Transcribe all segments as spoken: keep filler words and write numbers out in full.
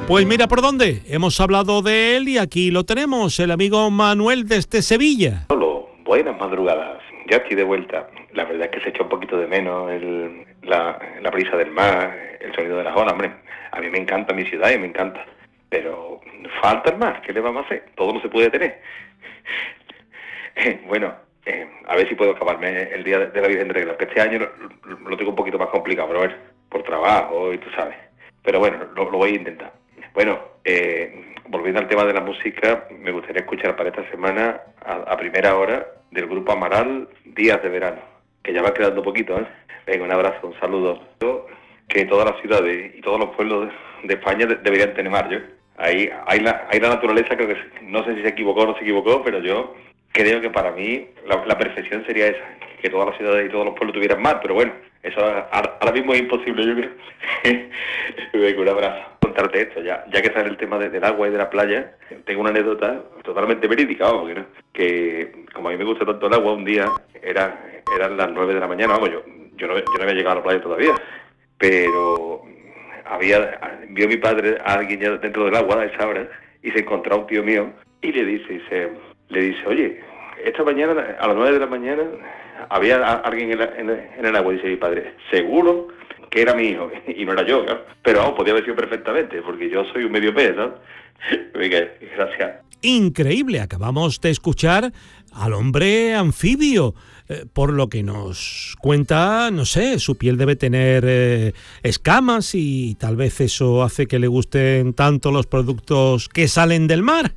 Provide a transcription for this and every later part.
Pues mira por dónde, hemos hablado de él y aquí lo tenemos, el amigo Manuel desde Sevilla. Solo, buenas madrugadas, ya estoy de vuelta. La verdad es que se echa un poquito de menos el, la, la brisa del mar, el sonido de las olas, hombre. A mí me encanta mi ciudad y me encanta, pero falta el mar, ¿qué le vamos a hacer? Todo no se puede tener. Bueno, eh, a ver si puedo acabarme el día de la Virgen de Regla, que este año lo, lo tengo un poquito más complicado, pero bueno, por trabajo y tú sabes. Pero bueno, lo, lo voy a intentar. Bueno, eh, volviendo al tema de la música, me gustaría escuchar para esta semana, a, a primera hora, del grupo Amaral, Días de Verano, que ya va quedando poquito, ¿eh? Venga, un abrazo, un saludo. Que todas las ciudades y todos los pueblos de, de España de, deberían tener mar, yo. Ahí, ahí, la, ahí la naturaleza, creo que no sé si se equivocó o no se equivocó, pero yo creo que para mí la, la perfección sería esa, que todas las ciudades y todos los pueblos tuvieran mar, pero bueno, eso ahora, ahora mismo es imposible, yo creo. Venga, un abrazo. Contarte esto, ya ya que sale el tema de, del agua y de la playa, tengo una anécdota totalmente verídica, vamos, que, ¿no? que como a mí me gusta tanto el agua, un día era, eran las nueve de la mañana, vamos, yo, yo, no, yo no había llegado a la playa todavía, pero había vio mi padre a alguien ya dentro del agua a esa hora y se encontró un tío mío y le dice, dice le dice, oye, esta mañana, a las nueve de la mañana, había alguien en, la, en, el, en el agua, dice mi padre, seguro que era mi hijo, y no era yo, ¿no? Pero vamos, podía haber sido perfectamente, porque yo soy un medio pez, ¿no? Venga, gracias. Increíble, acabamos de escuchar al hombre anfibio, eh, por lo que nos cuenta, no sé, su piel debe tener eh, escamas y tal vez eso hace que le gusten tanto los productos que salen del mar.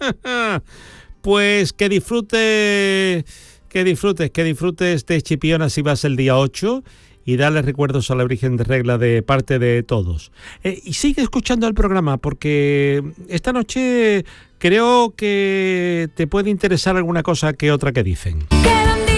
Pues que disfrute, que disfrutes, que disfrutes de Chipiona si vas el día ocho y dale recuerdos a la Virgen de Regla de parte de todos. Eh, y sigue escuchando el programa porque esta noche creo que te puede interesar alguna cosa que otra que dicen.